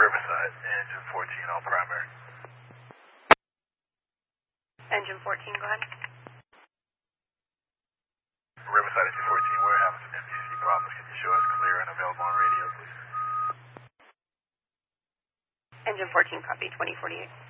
Riverside, engine 14 on primary. Engine 14, go ahead. Riverside, engine 14, we're having some MTC problems. Can you show us clear and available on radio, please? Engine 14, copy, 2048.